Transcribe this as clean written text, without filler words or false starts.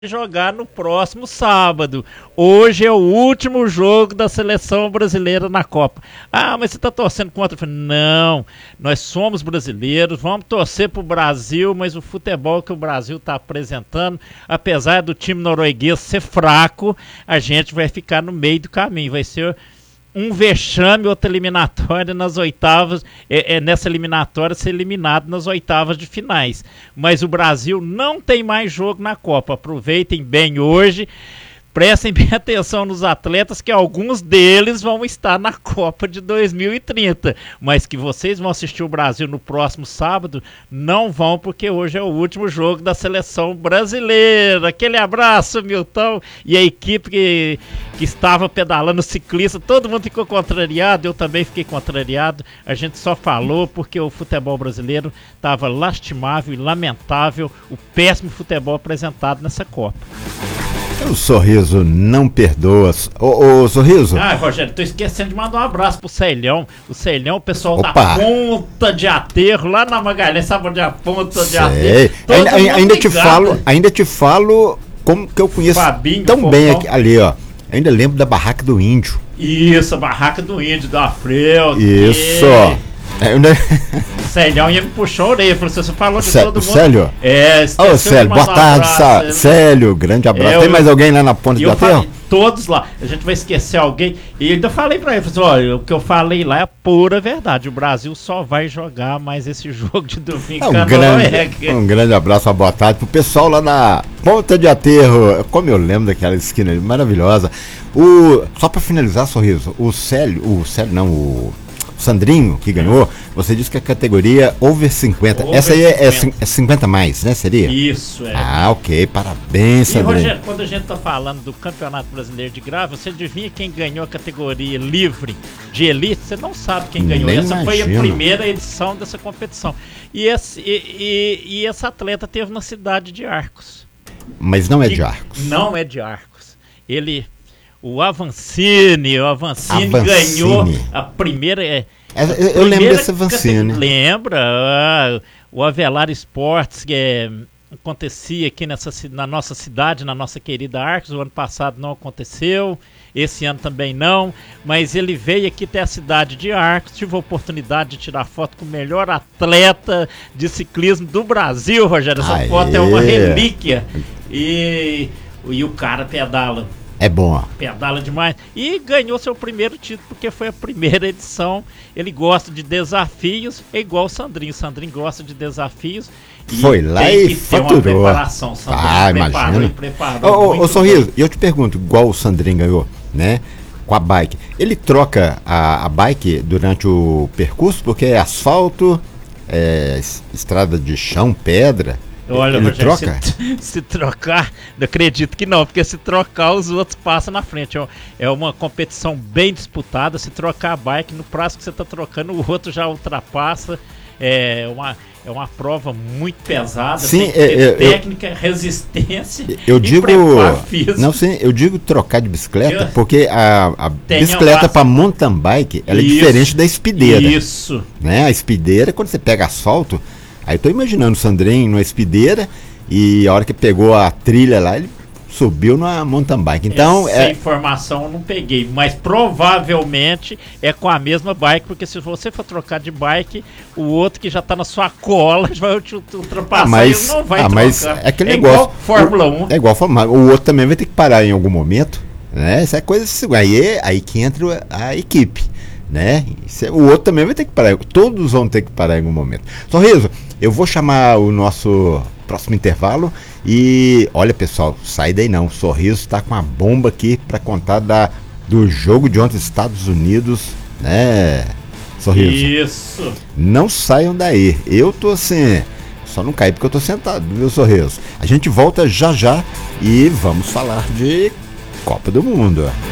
jogar no próximo sábado. Hoje é o último jogo da seleção brasileira na Copa. Ah, mas você tá torcendo contra? Eu falei, não, nós somos brasileiros, vamos torcer pro Brasil, mas o futebol que o Brasil tá apresentando, apesar do time norueguês ser fraco, a gente vai ficar no meio do caminho, vai ser um vexame, outra eliminatória nas oitavas, nessa eliminatória ser eliminado nas oitavas de finais. Mas o Brasil não tem mais jogo na Copa. Aproveitem bem hoje, prestem bem atenção nos atletas, que alguns deles vão estar na Copa de 2030. Mas que vocês vão assistir o Brasil no próximo sábado, não vão, porque hoje é o último jogo da seleção brasileira. Aquele abraço, Milton, e a equipe que estava pedalando, ciclista, todo mundo ficou contrariado, eu também fiquei contrariado. A gente só falou porque o futebol brasileiro estava lastimável e lamentável, o péssimo futebol apresentado nessa Copa. O Sorriso não perdoa. Ô, Sorriso. Ah, Rogério, tô esquecendo de mandar um abraço pro Celhão. O Celhão, o pessoal da Ponta de Aterro, lá na Magalhães, sabe onde é a Ponta de Aterro? Ainda te falo como que eu conheço Fabinho, tão bem ali, ó. Ainda lembro da Barraca do Índio. Isso, a Barraca do Índio, da Freude. Isso. Celhão ia me puxar a orelha, falou assim, você falou de todo mundo. Célio? Ô, Célio, boa tarde, Célio, grande abraço. Tem mais alguém lá na Ponta de Aterro? Todos lá, a gente vai esquecer alguém. E ainda falei pra ele, falei, olha, o que eu falei lá é a pura verdade, o Brasil só vai jogar mais esse jogo de domingo. Um grande abraço, uma boa tarde pro pessoal lá na Ponta de Aterro. Como eu lembro daquela esquina maravilhosa. Só pra finalizar, Sorriso, o Sandrinho, que ganhou, você disse que a categoria over 50. Essa aí é 50 mais, né? Seria? Isso, é. Ah, ok. Parabéns, Sandrinho. E, Rogério, quando a gente tá falando do Campeonato Brasileiro de Grave, você adivinha quem ganhou a categoria livre de elite? Você não sabe quem ganhou. Essa foi a primeira edição dessa competição. E esse atleta teve na cidade de Arcos. Mas não é de Arcos. Não é de Arcos. O Avancini ganhou a primeira. Eu lembro desse Avancini. Lembra? O Avelar Esportes, que acontecia aqui na nossa cidade, na nossa querida Arcos. O ano passado não aconteceu, esse ano também não. Mas ele veio aqui até a cidade de Arcos. Tive a oportunidade de tirar foto com o melhor atleta de ciclismo do Brasil, Rogério. Essa foto é uma relíquia. E o cara pedala. É bom. Pedala demais. E ganhou seu primeiro título, porque foi a primeira edição. Ele gosta de desafios, é igual o Sandrinho. O Sandrinho gosta de desafios. Foi lá e faturou. Tem uma preparação. Imagina. Ô, Sorriso, e eu te pergunto, igual o Sandrinho ganhou, né? Com a bike. Ele troca a bike durante o percurso, porque é asfalto, estrada de chão, pedra. Olha, ele Rogério, troca? Se trocar, não acredito que não, porque se trocar os outros passam na frente. É uma competição bem disputada. Se trocar a bike, no prazo que você está trocando, o outro já ultrapassa. É uma prova muito pesada. Sim, técnica, resistência e preparo físico. Não, sim, eu digo trocar de bicicleta, porque a bicicleta para mountain bike, ela é diferente da espideira. Isso. Né? A espideira, quando você pega asfalto, aí eu tô imaginando o Sandrinho numa espideira e a hora que pegou a trilha lá, ele subiu numa mountain bike. Então, essa informação eu não peguei, mas provavelmente é com a mesma bike, porque se você for trocar de bike, o outro que já tá na sua cola vai te ultrapassar e não vai trocar. Mas é aquele negócio. Igual Fórmula 1. É igual Fórmula 1. O outro também vai ter que parar em algum momento, né? Essa é coisa assim. Aí que entra a equipe, né? O outro também vai ter que parar. Todos vão ter que parar em algum momento. Sorriso, eu vou chamar o nosso próximo intervalo e olha, pessoal, sai daí não. O Sorriso tá com uma bomba aqui para contar do jogo de ontem, Estados Unidos, né? Sorriso. Isso. Não saiam daí. Eu tô assim, só não caí porque eu tô sentado, viu, Sorriso? A gente volta já e vamos falar de Copa do Mundo.